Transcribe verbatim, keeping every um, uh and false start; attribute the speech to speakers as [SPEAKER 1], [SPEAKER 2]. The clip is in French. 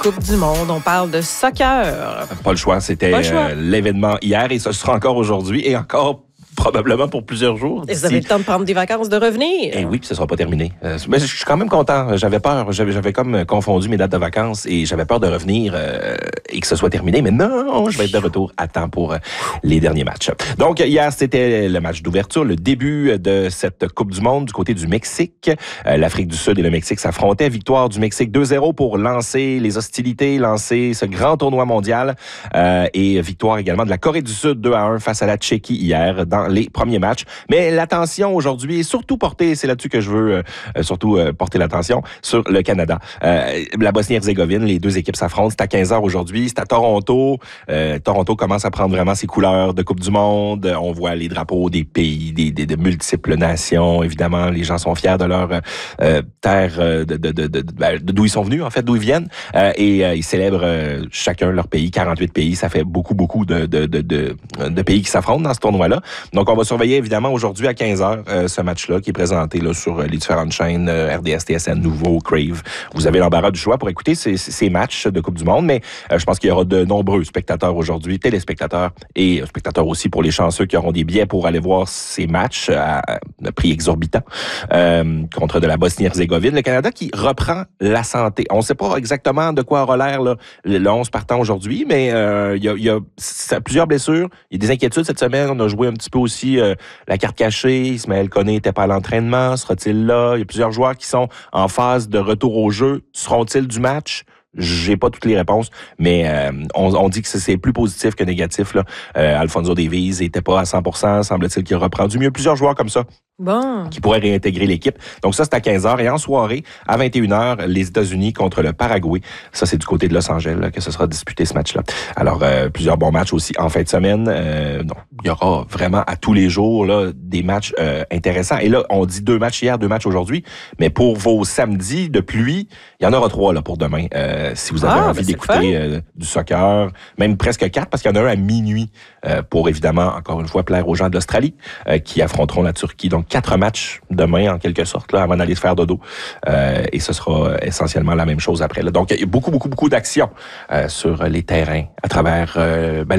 [SPEAKER 1] Coupe du Monde. On parle de soccer.
[SPEAKER 2] Pas le choix, c'était
[SPEAKER 1] Pas le choix.
[SPEAKER 2] euh, l'événement hier et ce sera encore aujourd'hui et encore probablement pour plusieurs jours.
[SPEAKER 1] Et vous avez le temps de prendre des vacances, de revenir.
[SPEAKER 2] Eh oui, puis ce ne sera pas terminé. Euh, mais je suis quand même content. J'avais peur. J'avais, j'avais comme confondu mes dates de vacances et j'avais peur de revenir euh, et que ce soit terminé. Mais non, je vais être de retour à temps pour euh, les derniers matchs. Donc, hier, c'était le match d'ouverture, le début de cette Coupe du Monde du côté du Mexique. Euh, L'Afrique du Sud et le Mexique s'affrontaient. Victoire du Mexique deux zéro pour lancer les hostilités, lancer ce grand tournoi mondial. Euh, et victoire également de la Corée du Sud deux à un face à la Tchéquie hier dans les premiers matchs. Mais l'attention aujourd'hui est surtout portée, c'est là-dessus que je veux euh, surtout euh, porter l'attention, sur le Canada. Euh, la Bosnie-Herzégovine, les deux équipes s'affrontent. C'est à quinze heures aujourd'hui. C'est à Toronto. Euh, Toronto commence à prendre vraiment ses couleurs de Coupe du Monde. On voit les drapeaux des pays, des, des, de multiples nations. Évidemment, les gens sont fiers de leur euh, terre, de, de, de, de, de, de d'où ils sont venus, en fait, d'où ils viennent. Euh, et euh, ils célèbrent euh, chacun leur pays. quarante-huit pays. Ça fait beaucoup, beaucoup de, de, de, de, de pays qui s'affrontent dans ce tournoi-là. Donc, on va surveiller évidemment aujourd'hui à quinze heures euh, ce match-là qui est présenté là, sur les différentes chaînes euh, R D S, T S N, Nouveau, Crave. Vous avez l'embarras du choix pour écouter ces, ces matchs de Coupe du Monde, mais euh, je pense qu'il y aura de nombreux spectateurs aujourd'hui, téléspectateurs et euh, spectateurs aussi pour les chanceux qui auront des billets pour aller voir ces matchs à, à prix exorbitant euh, contre de la Bosnie-Herzégovine. Le Canada qui reprend la santé. On ne sait pas exactement de quoi aura l'air là, le onze partant aujourd'hui, mais euh, il y a, il y a ça, plusieurs blessures. Il y a des inquiétudes cette semaine. On a joué un petit peu aussi euh, la carte cachée. Ismaël Koné n'était pas à l'entraînement. Sera-t-il là? Il y a plusieurs joueurs qui sont en phase de retour au jeu. Seront-ils du match? J'ai pas toutes les réponses, mais euh, on, on dit que c'est plus positif que négatif. Là. Euh, Alfonso Davies n'était pas à cent pour cent. Semble-t-il qu'il reprend du mieux. Plusieurs joueurs comme ça
[SPEAKER 1] bon.
[SPEAKER 2] qui pourraient réintégrer l'équipe. Donc ça, c'est à quinze heures. Et en soirée, à vingt et une heures, les États-Unis contre le Paraguay. Ça, c'est du côté de Los Angeles là, que ce sera disputé ce match-là. Alors, euh, plusieurs bons matchs aussi en fin de semaine. Euh, donc, il y aura vraiment à tous les jours là, des matchs euh, intéressants. Et là, on dit deux matchs hier, deux matchs aujourd'hui. Mais pour vos samedis de pluie, il y en aura trois là, pour demain. Euh, si vous avez
[SPEAKER 1] ah,
[SPEAKER 2] envie
[SPEAKER 1] ben
[SPEAKER 2] d'écouter euh, du soccer, même presque quatre, parce qu'il y en a un à minuit euh, pour évidemment, encore une fois, plaire aux gens de l'Australie euh, qui affronteront la Turquie. Donc, quatre matchs demain, en quelque sorte, là, avant d'aller se faire dodo. Euh, et ce sera essentiellement la même chose après. Là. Donc, il y a beaucoup, beaucoup, beaucoup d'actions euh, sur les terrains à travers... Euh, ben,